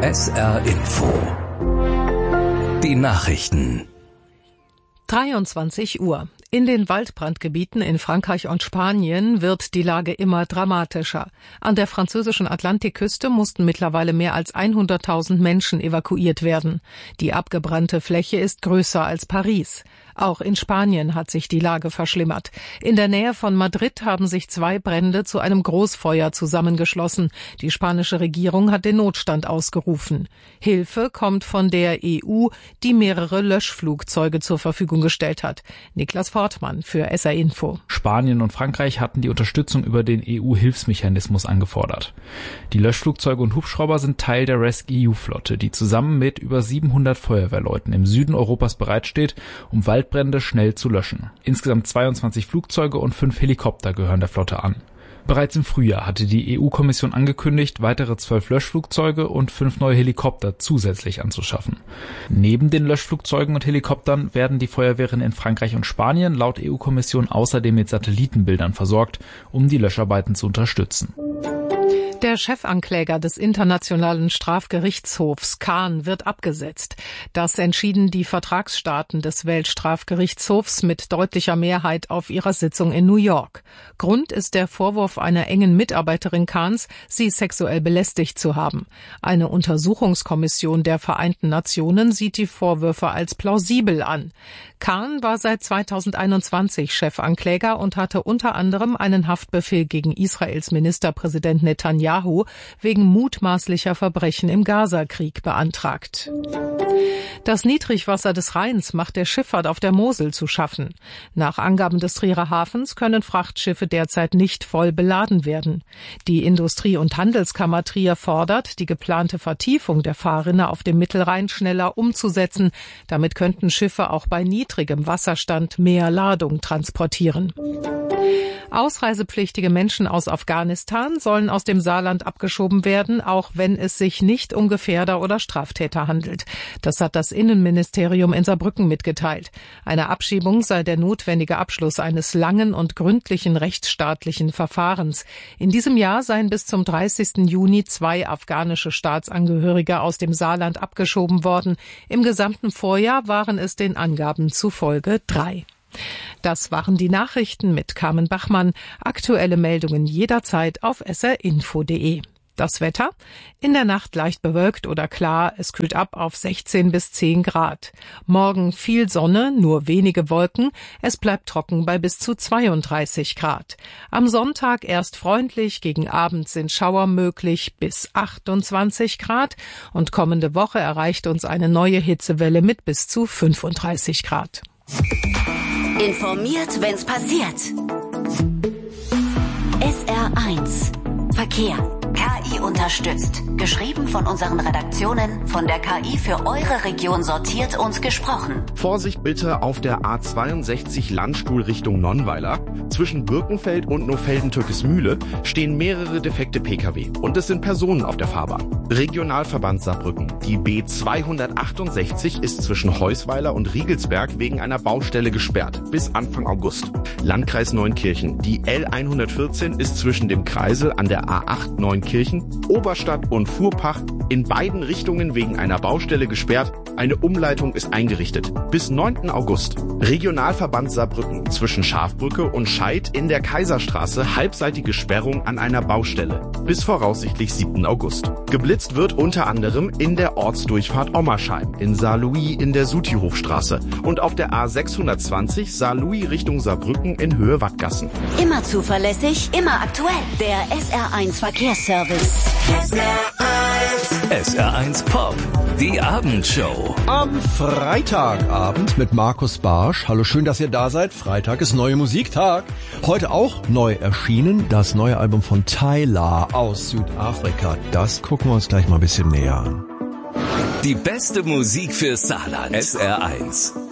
SR Info. Die Nachrichten. 23 Uhr. In den Waldbrandgebieten in Frankreich und Spanien wird die Lage immer dramatischer. An der französischen Atlantikküste mussten mittlerweile mehr als 100.000 Menschen evakuiert werden. Die abgebrannte Fläche ist größer als Paris. Auch in Spanien hat sich die Lage verschlimmert. In der Nähe von Madrid haben sich 2 Brände zu einem Großfeuer zusammengeschlossen. Die spanische Regierung hat den Notstand ausgerufen. Hilfe kommt von der EU, die mehrere Löschflugzeuge zur Verfügung gestellt hat. Niklas Fortmann für SR Info. Spanien und Frankreich hatten die Unterstützung über den EU-Hilfsmechanismus angefordert. Die Löschflugzeuge und Hubschrauber sind Teil der RescEU-Flotte, die zusammen mit über 700 Feuerwehrleuten im Süden Europas bereitsteht, um Waldbrände schnell zu löschen. Insgesamt 22 Flugzeuge und 5 Helikopter gehören der Flotte an. Bereits im Frühjahr hatte die EU-Kommission angekündigt, weitere 12 Löschflugzeuge und 5 neue Helikopter zusätzlich anzuschaffen. Neben den Löschflugzeugen und Helikoptern werden die Feuerwehren in Frankreich und Spanien laut EU-Kommission außerdem mit Satellitenbildern versorgt, um die Löscharbeiten zu unterstützen. Der Chefankläger des Internationalen Strafgerichtshofs Khan wird abgesetzt. Das entschieden die Vertragsstaaten des Weltstrafgerichtshofs mit deutlicher Mehrheit auf ihrer Sitzung in New York. Grund ist der Vorwurf einer engen Mitarbeiterin Khans, sie sexuell belästigt zu haben. Eine Untersuchungskommission der Vereinten Nationen sieht die Vorwürfe als plausibel an. Khan war seit 2021 Chefankläger und hatte unter anderem einen Haftbefehl gegen Israels Ministerpräsident Netanyahu wegen mutmaßlicher Verbrechen im Gazakrieg beantragt. Das Niedrigwasser des Rheins macht der Schifffahrt auf der Mosel zu schaffen. Nach Angaben des Trierer Hafens können Frachtschiffe derzeit nicht voll beladen werden. Die Industrie- und Handelskammer Trier fordert, die geplante Vertiefung der Fahrrinne auf dem Mittelrhein schneller umzusetzen. Damit könnten Schiffe auch bei niedrigem Wasserstand mehr Ladung transportieren. Ausreisepflichtige Menschen aus Afghanistan sollen aus dem Saarland abgeschoben werden, auch wenn es sich nicht um Gefährder oder Straftäter handelt. Das hat das Innenministerium in Saarbrücken mitgeteilt. Eine Abschiebung sei der notwendige Abschluss eines langen und gründlichen rechtsstaatlichen Verfahrens. In diesem Jahr seien bis zum 30. Juni 2 afghanische Staatsangehörige aus dem Saarland abgeschoben worden. Im gesamten Vorjahr waren es den Angaben zufolge 3. Das waren die Nachrichten mit Carmen Bachmann. Aktuelle Meldungen jederzeit auf srinfo.de. Das Wetter? In der Nacht leicht bewölkt oder klar. Es kühlt ab auf 16 bis 10 Grad. Morgen viel Sonne, nur wenige Wolken. Es bleibt trocken bei bis zu 32 Grad. Am Sonntag erst freundlich, gegen Abend sind Schauer möglich bis 28 Grad. Und kommende Woche erreicht uns eine neue Hitzewelle mit bis zu 35 Grad. Informiert, wenn's passiert. SR1 Verkehr. KI unterstützt. Geschrieben von unseren Redaktionen, von der KI für eure Region sortiert und gesprochen. Vorsicht bitte auf der A62 Landstuhl Richtung Nonnweiler. Zwischen Birkenfeld und Nofelden-Türkesmühle stehen mehrere defekte Pkw und es sind Personen auf der Fahrbahn. Regionalverband Saarbrücken. Die B268 ist zwischen Heusweiler und Riegelsberg wegen einer Baustelle gesperrt bis Anfang August. Landkreis Neunkirchen. Die L114 ist zwischen dem Kreisel an der A8 Neunkirchen, Oberstadt und Fuhrpach in beiden Richtungen wegen einer Baustelle gesperrt. Eine Umleitung ist eingerichtet. Bis 9. August. Regionalverband Saarbrücken. Zwischen Schafbrücke und Scheid in der Kaiserstraße halbseitige Sperrung an einer Baustelle. Bis voraussichtlich 7. August. Geblitzt wird unter anderem in der Ortsdurchfahrt Ommersheim, in Saarlouis in der Sutihofstraße und auf der A620 Saarlouis Richtung Saarbrücken in Höhe Wattgassen. Immer zuverlässig, immer aktuell. Der SR1 Verkehrsservice. SR1 Pop, die Abendshow. Am Freitagabend mit Markus Barsch. Hallo, schön, dass ihr da seid. Freitag ist neue Musiktag. Heute auch neu erschienen das neue Album von Tyla aus Südafrika. Das gucken wir uns gleich mal ein bisschen näher an. Die beste Musik für Saarland. SR1.